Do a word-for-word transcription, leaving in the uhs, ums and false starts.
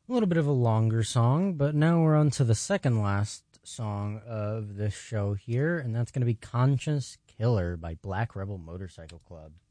A little bit of a longer song, but now we're on to the second last song of this show here, and that's going to be Conscious Killer by Black Rebel Motorcycle Club.